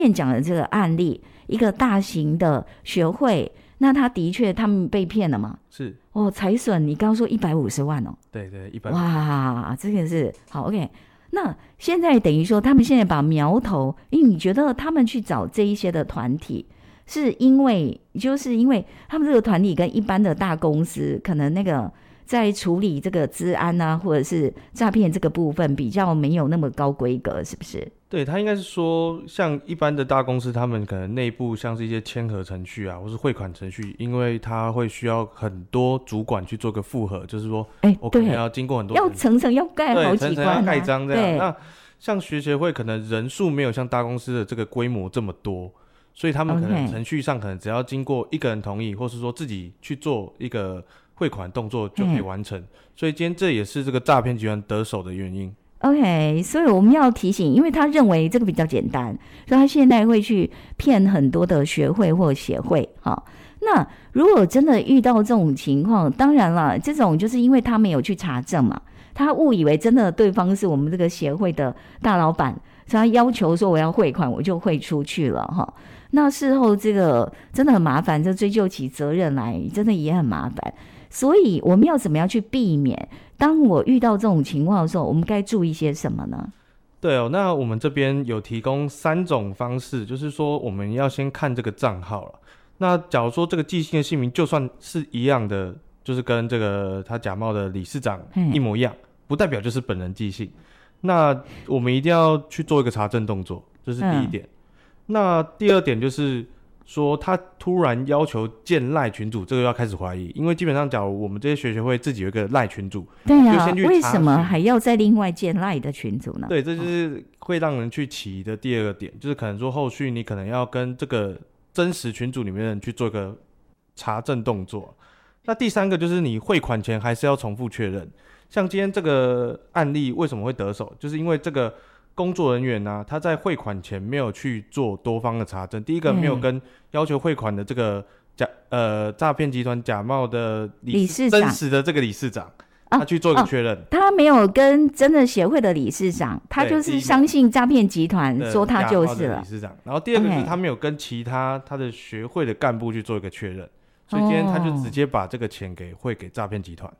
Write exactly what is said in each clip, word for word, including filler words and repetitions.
面讲的这个案例，一个大型的学会，那他的确他们被骗了嘛？ 是哦，财损你刚刚说一百五十万哦， 对对，一百哇，这个是好 OK。那现在等于说，他们现在把苗头，因为你觉得他们去找这一些的团体，是因为就是因为他们这个团体跟一般的大公司可能那个在处理这个资安啊，或者是诈骗这个部分比较没有那么高规格，是不是？ 对，他应该是说，像一般的大公司，他们可能内部像是一些签核程序啊，或是汇款程序，因为他会需要很多主管去做个复核，就是说， 哎， 我可能要经过很多要层层要盖好几关、啊， 对，层层要盖章这样。那像学协会可能人数没有像大公司的这个规模这么多，所以他们可能程序上可能只要经过一个人同意，或是说自己去做一个汇款动作就可以完成。所以今天这也是这个诈骗集团得手的原因。 OK， 所以我们要提醒，因为他认为这个比较简单，所以他现在会去骗很多的学会或协会。好，那如果真的遇到这种情况，当然了，这种就是因为他没有去查证嘛，他误以为真的对方是我们这个协会的大老板，所以他要求说我要汇款，我就汇出去了哈。那事后这个真的很麻烦，就追究起责任来，真的也很麻烦。所以我们要怎么样去避免？当我遇到这种情况的时候，我们该注意些什么呢？ 对哦，那我们这边有提供三种方式，就是说我们要先看这个账号了。那假如说这个寄信的姓名就算是一样的，就是跟这个他假冒的理事长一模一样，不代表就是本人寄信。那我们一定要去做一个查证动作，这是第一点。嗯、那第二点就是说他突然要求建赖群组，这个要开始怀疑，因为基本上假如我们这些学学会自己有一个赖群组， 对啊，为什么还要再另外建赖的群组呢？ 对，这就是会让人去起疑的第二个点，就是可能说后续你可能要跟这个真实群组里面的人去做一个查证动作。那第三个就是你汇款前还是要重复确认，像今天这个案例为什么会得手，就是因为这个工作人员呢、啊，他在汇款前没有去做多方的查证。第一个没有跟要求汇款的这个假呃诈骗集团假冒的理事真实的这个理事长，他去做一个确认、哦哦。 他没有跟真的协会的理事长，他就是相信诈骗集团说他就是了。 理事长。然后第二个是他没有跟其他他的学会的干部去做一个确认，所以今天他就直接把这个钱给汇给诈骗集团。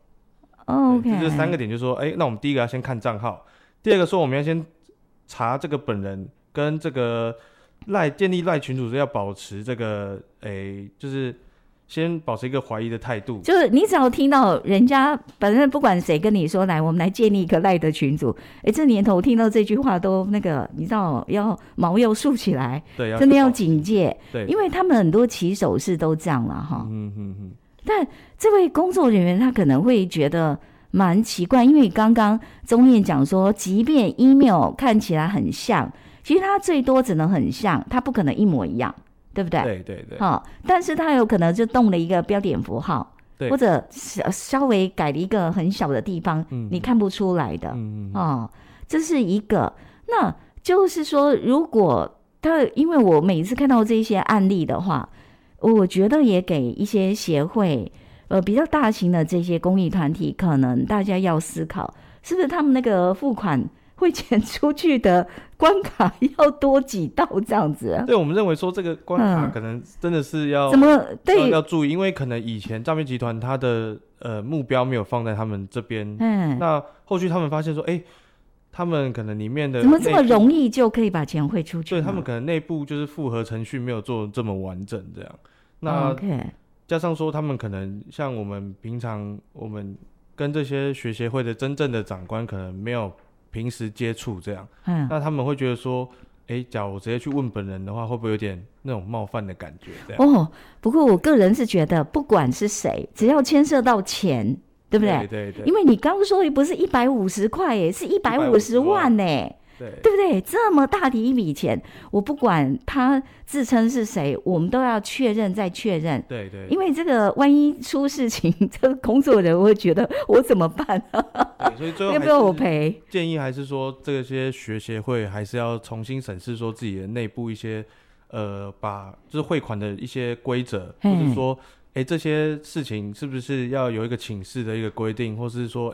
OK， 这三个点就是说，哎，那我们第一个要先看账号，第二个说我们要先查这个本人跟这个赖建立赖群组是要保持这个诶，就是先保持一个怀疑的态度。 就是你只要听到人家本身不管谁跟你说来，我们来建立一个赖的群组，哎，这年头听到这句话都那个，你知道要毛要竖起来， 对， 真的要警戒， 对， 因为他们很多起手式都这样了哈。 嗯嗯嗯。 但这位工作人员他可能会觉得蛮奇怪，因为刚刚钟燕讲说，即便 email 看起来很像，其实它最多只能很像，它不可能一模一样，对不对？ 对对对。 好、哦，但是它有可能就动了一个标点符号，或者稍微改了一个很小的地方，嗯、你看不出来的。嗯哦，这是一个。那就是说，如果他因为我每次看到这些案例的话，我觉得也给一些协会。呃，比较大型的这些公益团体，可能大家要思考，是不是他们那个付款汇钱出去的关卡要多几道这样子、啊？ 对，我们认为说这个关卡可能真的是要、 嗯、怎么对要, 要注意，因为可能以前诈骗集团他的呃目标没有放在他们这边，嗯，那后续他们发现说，哎，他们可能里面的怎么这么容易就可以把钱汇出去？ 对，他们可能内部就是复核程序没有做这么完整，这样，那。 OK。 加上说，他们可能像我们平常，我们跟这些学协会的真正的长官可能没有平时接触，这样，嗯，那他们会觉得说，哎，假如我直接去问本人的话，会不会有点那种冒犯的感觉？这样哦。不过我个人是觉得，不管是谁，只要牵涉到钱，对不对？ 对对对。 因为你刚刚说的不是一百五十块，哎，是一百五十万呢。 对， 对不对？这么大的一笔钱，我不管他自称是谁，我们都要确认再确认。 对对， 因为这个万一出事情，这个工作人会觉得我怎么办、啊？ 对，所以最后要不要我赔？ 建议还是说，这些学协会还是要重新审视说自己的内部一些呃，把就是汇款的一些规则，或者说，哎，这些事情是不是要有一个请示的一个规定，或是说，哎。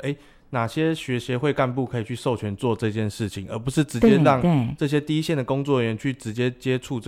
哪些学协会干部可以去授权做这件事情，而不是直接让这些第一线的工作人员去直接接触